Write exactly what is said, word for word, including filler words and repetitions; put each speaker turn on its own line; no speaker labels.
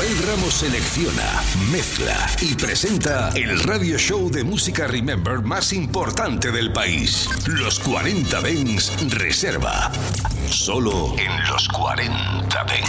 Rafael Ramos selecciona, mezcla y presenta el radio show de música Remember más importante del país. Los cuarenta Dance Reserva. Solo en los cuarenta Dance.